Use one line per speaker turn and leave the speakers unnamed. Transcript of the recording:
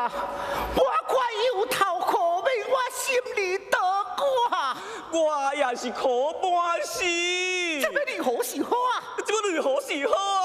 啊，我快有头可悲，我心里得挂。
我也是可半死。
这要如何是好啊？
这要如何是好